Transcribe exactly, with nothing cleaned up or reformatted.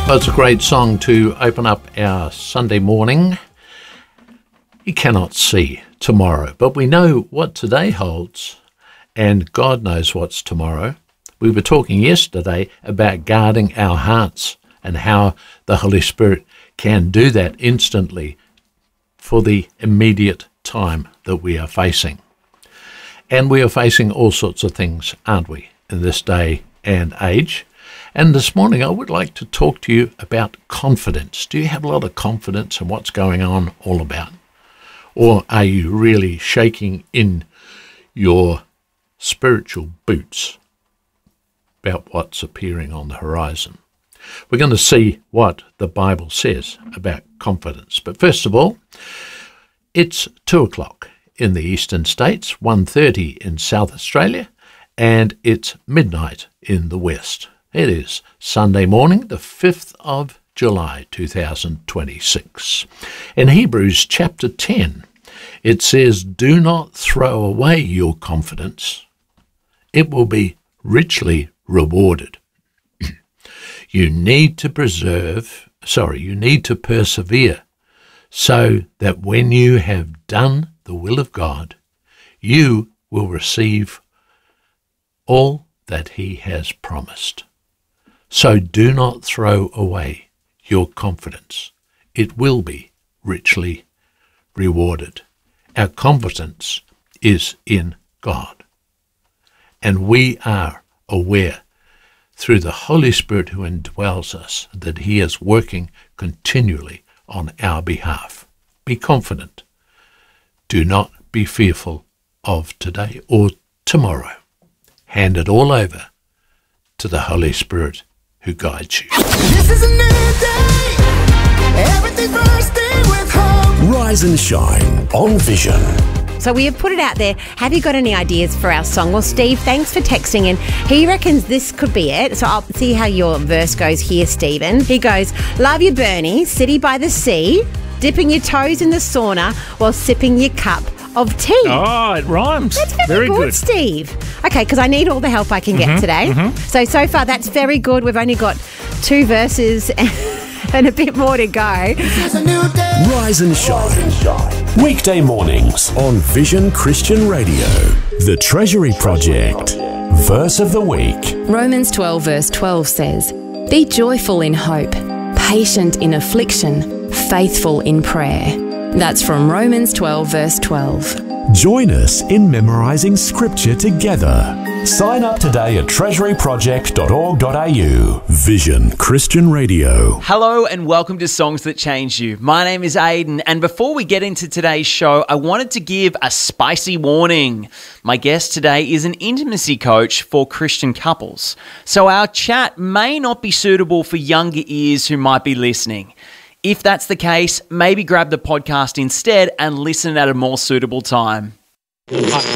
Well, it's a great song to open up our Sunday morning. You cannot see tomorrow, but we know what today holds, and God knows what's tomorrow. We were talking yesterday about guarding our hearts and how the Holy Spirit can do that instantly for the immediate time that we are facing. And we are facing all sorts of things, aren't we, in this day and age? And this morning I would like to talk to you about confidence. Do you have a lot of confidence in what's going on all about? Or are you really shaking in your spiritual boots about what's appearing on the horizon? We're going to see what the Bible says about confidence. But first of all, it's two o'clock in the eastern states, one thirty in South Australia, and it's midnight in the west. It is Sunday morning, the fifth of July, two thousand twenty-six. In Hebrews chapter ten, it says, "Do not throw away your confidence. It will be richly rewarded." You need to preserve, sorry, you need to persevere so that when you have done the will of God, you will receive all that he has promised. So do not throw away your confidence. It will be richly rewarded. Our confidence is in God. And we are aware through the Holy Spirit who indwells us that he is working continually on our behalf. Be confident. Do not be fearful of today or tomorrow. Hand it all over to the Holy Spirit who guides you. This is a new day. Everything bursting with hope. Rise and shine on Vision. So we have put it out there. Have you got any ideas for our song? Well, Steve, thanks for texting in. He reckons this could be it. So I'll see how your verse goes here, Stephen. He goes, "Love you, Bernie, city by the sea, dipping your toes in the sauna while sipping your cup of tea." Oh, it rhymes. That's very, very good, good, Steve. Okay, because I need all the help I can get mm-hmm, today. Mm-hmm. So, so far, that's very good. We've only got two verses and a bit more to go. This is a new day. Rise and shine. Weekday mornings on Vision Christian Radio. The Treasury Project. Verse of the week. Romans twelve verse twelve says, "Be joyful in hope, patient in affliction, faithful in prayer." That's from Romans twelve verse twelve. Join us in memorising scripture together. Sign up today at treasury project dot org dot a u. Vision Christian Radio. Hello and welcome to Songs That Change You. My name is Aidan, and before we get into today's show, I wanted to give a spicy warning. My guest today is an intimacy coach for Christian couples, so our chat may not be suitable for younger ears who might be listening. If that's the case, maybe grab the podcast instead and listen at a more suitable time.